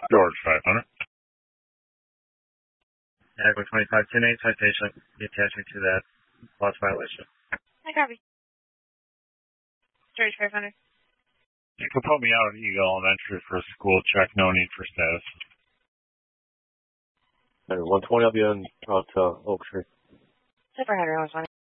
George 500. Agua 2510 citation. The attachment to that loss violation. I copy. George 500. You can put me out at Eagle Elementary for a school check. No need for status. 120, I'll be on out Oak Tree. Super 100, 120.